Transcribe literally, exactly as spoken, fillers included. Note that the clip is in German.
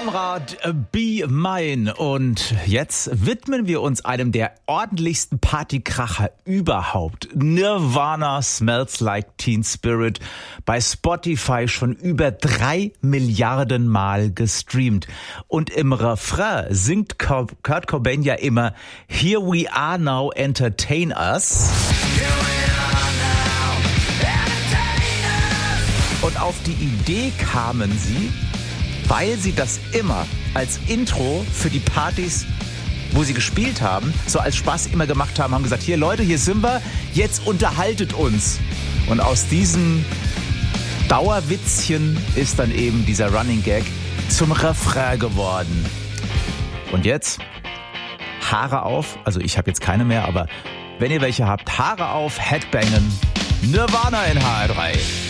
Konrad, Be Mine. Und jetzt widmen wir uns einem der ordentlichsten Partykracher überhaupt. Nirvana, Smells Like Teen Spirit. Bei Spotify schon über drei Milliarden Mal gestreamt. Und im Refrain singt Kurt Cobain ja immer Here we are now, entertain us. Und auf die Idee kamen sie, weil sie das immer als Intro für die Partys, wo sie gespielt haben, so als Spaß immer gemacht haben, haben gesagt, hier Leute, hier sind wir, jetzt unterhaltet uns. Und aus diesem Dauerwitzchen ist dann eben dieser Running Gag zum Refrain geworden. Und jetzt Haare auf, also ich habe jetzt keine mehr, aber wenn ihr welche habt, Haare auf, Headbangen, Nirvana in H R drei.